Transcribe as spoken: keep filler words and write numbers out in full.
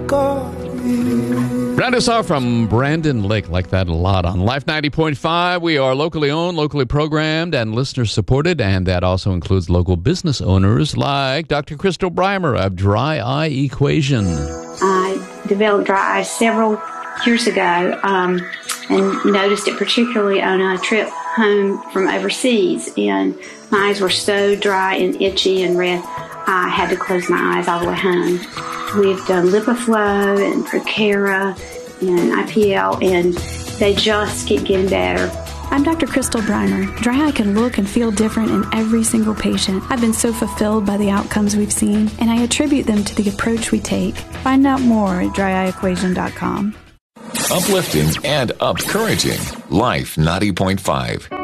got me. Round us off from Brandon Lake. Like that a lot on Life ninety point five. We are locally owned, locally programmed, and listener supported, and that also includes local business owners like Doctor Crystal Breimer of Dry Eye Equation. I developed dry eye several years ago um, and noticed it particularly on a trip home from overseas, and my eyes were so dry and itchy and red, I had to close my eyes all the way home. We've done LipiFlow and Procera and I P L, and they just keep getting better. I'm Doctor Crystal Breimer. Dry eye can look and feel different in every single patient. I've been so fulfilled by the outcomes we've seen, and I attribute them to the approach we take. Find out more at dry eye equation dot com. Uplifting and upcouraging. Life ninety point five.